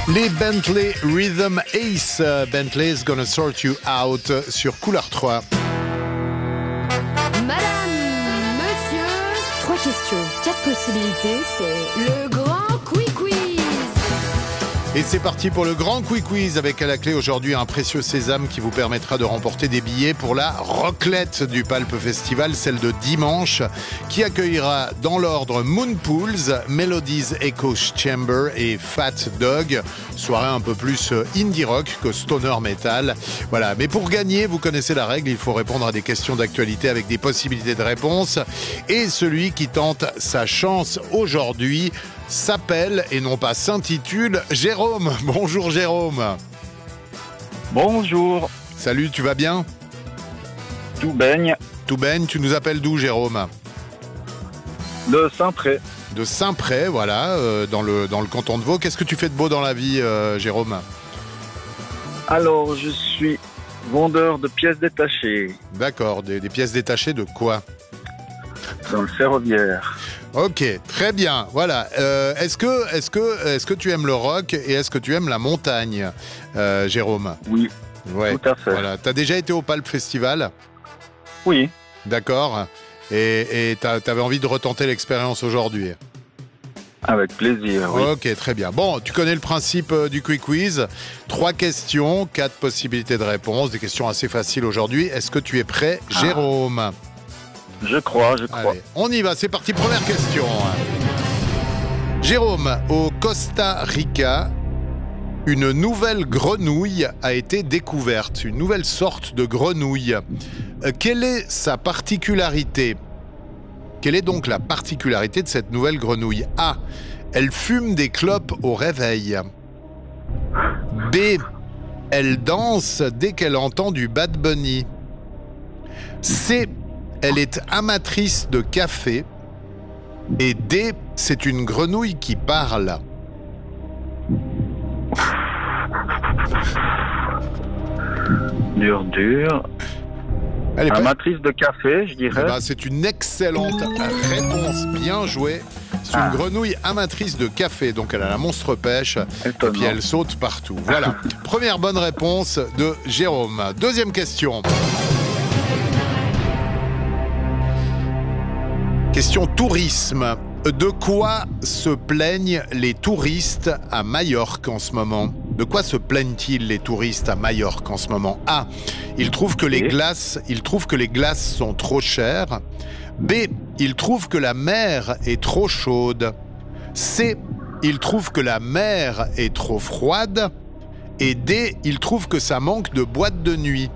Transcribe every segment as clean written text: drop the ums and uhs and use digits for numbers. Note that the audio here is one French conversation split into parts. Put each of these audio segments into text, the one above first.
Les Bentley Rhythm Ace. Bentley's Gonna Sort You Out sur Couleur 3. Madame, monsieur, 3 questions, 4 possibilités, c'est le grand quiz. Et c'est parti pour le grand quiz avec à la clé aujourd'hui un précieux sésame qui vous permettra de remporter des billets pour la roclette du Palpe Festival, celle de dimanche, qui accueillera dans l'ordre Moonpools, Melodies Echo Chamber et Fat Dog. Soirée un peu plus indie rock que stoner metal. Voilà. Mais pour gagner, vous connaissez la règle, il faut répondre à des questions d'actualité avec des possibilités de réponse. Et celui qui tente sa chance aujourd'hui s'appelle et non pas s'intitule Jérôme. Bonjour Jérôme. Bonjour. Salut, tu vas bien? Tout baigne. Tout baigne, tu nous appelles d'où Jérôme? De Saint-Pré. De Saint-Pré, voilà, dans le canton de Vaud. Qu'est-ce que tu fais de beau dans la vie, Jérôme? Alors, je suis vendeur de pièces détachées. D'accord, des pièces détachées de quoi? Dans le ferroviaire. Ok, très bien. Voilà. Est-ce que tu aimes le rock et est-ce que tu aimes la montagne, Jérôme? Oui, ouais. Tout à fait. Voilà. T'as déjà été au Palpe Festival? Oui. D'accord. Et t'avais envie de retenter l'expérience aujourd'hui? Avec plaisir, oui. Ok, très bien. Bon, tu connais le principe du quiz. 3 questions, 4 possibilités de réponse. Des questions assez faciles aujourd'hui. Est-ce que tu es prêt, Jérôme? Je crois. Allez, on y va, c'est parti, première question. Jérôme, au Costa Rica, une nouvelle grenouille a été découverte, une nouvelle sorte de grenouille. Quelle est sa particularité? Quelle est donc la particularité de cette nouvelle grenouille? A. Elle fume des clopes au réveil. B. Elle danse dès qu'elle entend du Bad Bunny. C. Elle est amatrice de café. Et D, c'est une grenouille qui parle. Dur. Elle est Amatrice de café, je dirais. Ben, c'est une excellente réponse, bien jouée. C'est une grenouille amatrice de café, donc elle a la monstre pêche. Étonnant. Et puis elle saute partout. Voilà, première bonne réponse de Jérôme. Deuxième question. Question tourisme. De quoi se plaignent les touristes à Majorque en ce moment? De quoi se plaignent-ils les touristes à Majorque en ce moment? A. Ils trouvent que les glaces sont trop chères. B. Ils trouvent que la mer est trop chaude. C. Ils trouvent que la mer est trop froide. Et D. Ils trouvent que ça manque de boîtes de nuit.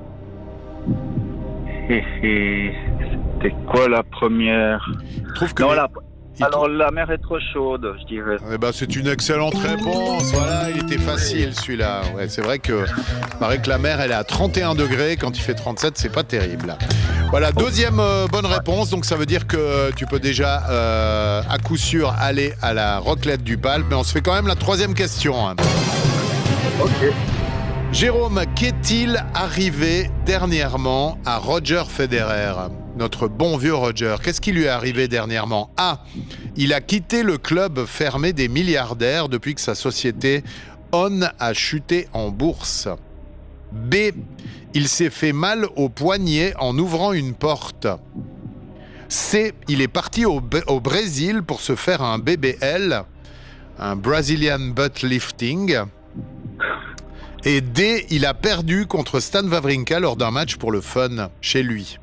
C'était quoi la première? Alors, la mer est trop chaude, je dirais. Eh ben, c'est une excellente réponse. Voilà, il était facile celui-là. Ouais, c'est vrai que paraît que la mer, elle est à 31 degrés. Quand il fait 37, c'est pas terrible. Voilà, deuxième bonne réponse. Donc, ça veut dire que tu peux déjà, à coup sûr, aller à la roclette du Palpe. Mais on se fait quand même la troisième question. Ok. Jérôme, qu'est-il arrivé dernièrement à Roger Federer? Notre bon vieux Roger. Qu'est-ce qui lui est arrivé dernièrement? A. Il a quitté le club fermé des milliardaires depuis que sa société On a chuté en bourse. B. Il s'est fait mal au poignet en ouvrant une porte. C. Il est parti au Brésil pour se faire un BBL, un Brazilian Butt Lifting. Et D. Il a perdu contre Stan Wawrinka lors d'un match pour le fun chez lui.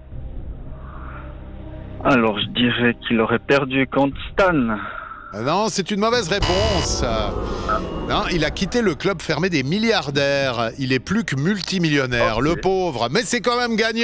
Alors, je dirais qu'il aurait perdu contre Stan. Non, c'est une mauvaise réponse. Non, il a quitté le club fermé des milliardaires. Il est plus que multimillionnaire, le pauvre. Mais c'est quand même gagné.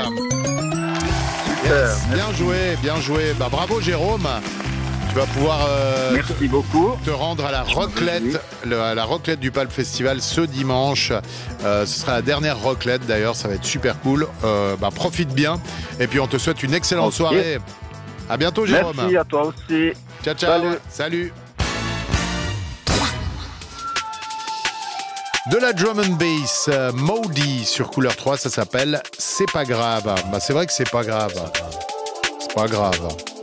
Yes, bien joué. Bah, bravo Jérôme. Tu vas pouvoir Merci beaucoup. te rendre à la roclette du Palpe Festival ce dimanche. Ce sera la dernière roclette d'ailleurs, ça va être super cool. Profite bien et puis on te souhaite une excellente soirée. À bientôt Jérôme. Merci à toi aussi. Ciao. Salut. De la drum and bass, Maudie sur Couleur 3, ça s'appelle C'est pas grave. Bah c'est vrai que c'est pas grave. C'est pas grave.